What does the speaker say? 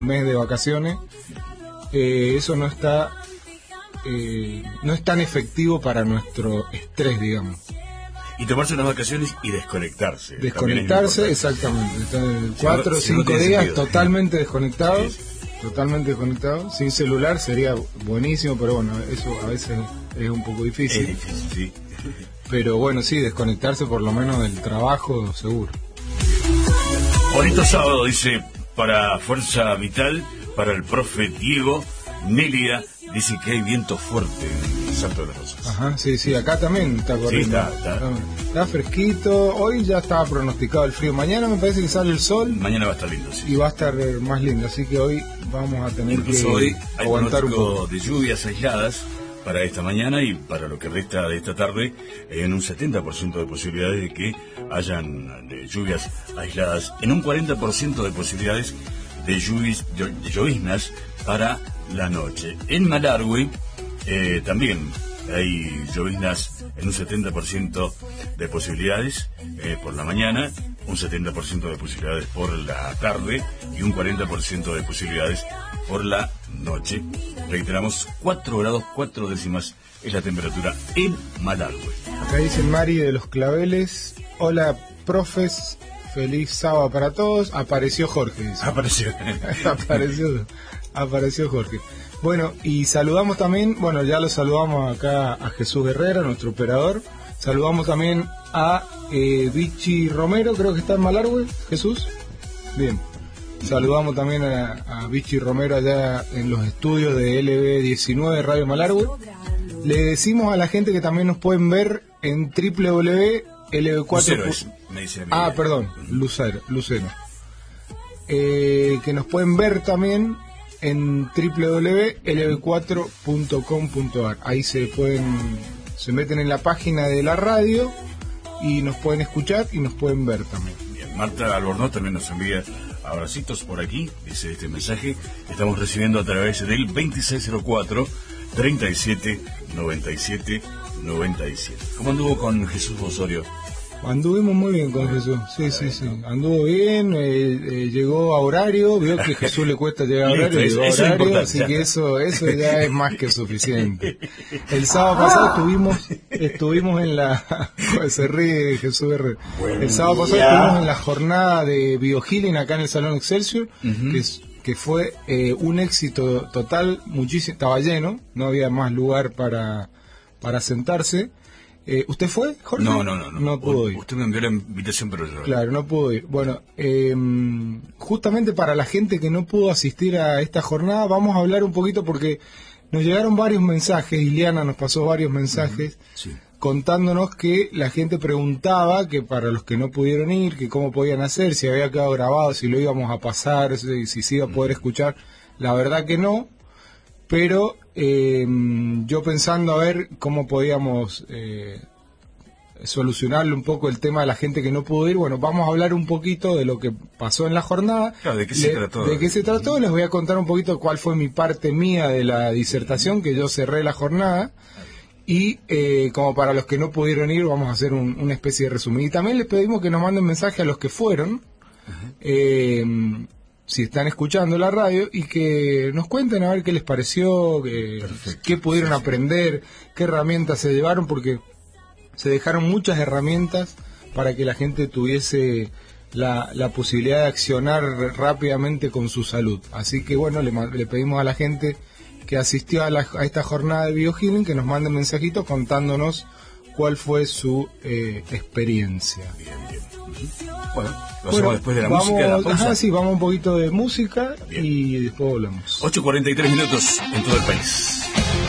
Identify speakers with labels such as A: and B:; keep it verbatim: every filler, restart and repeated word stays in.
A: mes de vacaciones, eh, eso no está eh, no es tan efectivo para nuestro estrés, digamos.
B: Y tomarse unas vacaciones y desconectarse.
A: Desconectarse, exactamente. Cuatro o
B: si no,
A: cinco
B: si no
A: días
B: sentido.
A: totalmente desconectados,
B: Sí, sí.
A: totalmente desconectados. Sin celular sería buenísimo, pero bueno, eso a veces es un poco difícil.
B: Es difícil, sí.
A: Pero bueno, sí, desconectarse por lo menos del trabajo, seguro.
B: Bonito sábado, dice, para Fuerza Vital, para el profe Diego. Nélida dice que hay viento fuerte en Santo de las Rosas.
A: Ajá, sí, sí, acá también está corriendo.
B: Sí, está, está.
A: Está fresquito, hoy ya estaba pronosticado el frío, mañana me parece que sale el sol
B: Mañana va a estar lindo, sí.
A: y va a estar eh, más lindo, así que hoy vamos a tener
B: Incluso
A: que
B: hoy hay
A: aguantar un
B: pronóstico
A: poco.
B: de lluvias aisladas para esta mañana y para lo que resta de esta tarde, eh, en un setenta por ciento de posibilidades de que hayan eh, lluvias aisladas, en un cuarenta por ciento de posibilidades de, lluvias, de lloviznas para la noche. En Malargüe eh, también hay lloviznas en un setenta por ciento de posibilidades eh, por la mañana, un setenta por ciento de posibilidades por la tarde y un cuarenta por ciento de posibilidades por la noche. Reiteramos, cuatro grados cuatro décimas es la temperatura en Malargüe.
A: Acá dice Mari de los Claveles, hola profes, feliz sábado para todos, apareció Jorge, dice.
B: Apareció.
A: apareció, apareció Jorge. Bueno, y saludamos también, bueno, ya lo saludamos acá a Jesús Herrera, nuestro operador. Saludamos también a eh, Vichy Romero, creo que está en Malargüe, Jesús. Bien. Saludamos también a, a Vichy Romero allá en los estudios de L B diecinueve Radio Malargüe. Le decimos a la gente que también nos pueden ver en doble u doble u doble u punto L B cuatro.
B: Lucero es, me dice a mí.
A: Ah, perdón, Lucero, Lucero. Eh, que nos pueden ver también en doble u doble u doble u punto L B cuatro punto com punto a r. Ahí se pueden, se meten en la página de la radio y nos pueden escuchar y nos pueden ver también.
B: Bien, Marta Albornoz también nos envía abracitos por aquí, dice este mensaje que estamos recibiendo a través del veintiséis cero cuatro, treinta y siete, noventa y siete, noventa y siete. ¿Cómo anduvo con Jesús Osorio?
A: Anduvimos muy bien con Jesús, sí, sí, sí, anduvo bien, eh, eh, llegó a horario, vio que a Jesús le cuesta llegar a horario,
B: Listo,
A: llegó a
B: eso es
A: horario,
B: importante,
A: así
B: ya.
A: que eso, eso ya es más que suficiente. El sábado pasado estuvimos, estuvimos en la, se ríe Jesús Herrera. El sábado pasado estuvimos en la jornada de biohealing acá en el Salón Excelsior,
B: Uh-huh.
A: que es que fue eh, un éxito total, muchísimo, estaba lleno, no había más lugar para, para sentarse. Eh, ¿Usted fue, Jorge?
B: No, no, no. No,
A: no pudo ir.
B: Usted me envió la invitación, pero yo...
A: Claro, no pudo ir. Bueno, eh, justamente para la gente que no pudo asistir a esta jornada, vamos a hablar un poquito porque nos llegaron varios mensajes, Iliana nos pasó varios mensajes,
B: Uh-huh. Sí.
A: contándonos que la gente preguntaba que para los que no pudieron ir, que cómo podían hacer, si había quedado grabado, si lo íbamos a pasar, si, si se iba a poder escuchar. La verdad que no, pero eh, yo pensando a ver cómo podíamos eh, solucionarle un poco el tema de la gente que no pudo ir, bueno, vamos a hablar un poquito de lo que pasó en la jornada.
B: Claro, ¿de qué se
A: Le-
B: trató?
A: ¿De qué se trató? Les voy a contar un poquito cuál fue mi parte mía de la disertación, que yo cerré la jornada. Y eh, como para los que no pudieron ir, vamos a hacer un- una especie de resumen. Y también les pedimos que nos manden mensaje a los que fueron, eh, si están escuchando la radio, y que nos cuenten a ver qué les pareció, que-
B: Perfecto.
A: qué pudieron
B: Sí, sí.
A: aprender, qué herramientas se llevaron, porque se dejaron muchas herramientas para que la gente tuviese la, la posibilidad de accionar rápidamente con su salud. Así que bueno, le, ma- le pedimos a la gente que asistió a, la- a esta jornada de biohealing que nos manden mensajitos contándonos cuál fue su eh, experiencia.
B: Bien, bien. Bueno, lo hacemos
A: Bueno,
B: después de la
A: vamos,
B: música, de la pausa.
A: ajá, sí, vamos un poquito de música
B: Bien.
A: y después volvemos.
B: ocho cuarenta y tres minutos en todo el país.